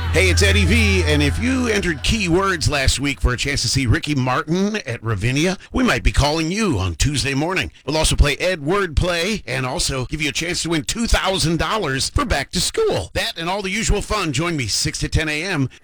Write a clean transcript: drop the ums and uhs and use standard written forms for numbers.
Hey, it's Eddie V, and if you entered keywords last week for a chance to see Ricky Martin at Ravinia, we might be calling you on Tuesday morning. We'll also play Ed Wordplay and also give you a chance to win $2,000 for back to school. That and all the usual fun. Join me 6 to 10 a.m.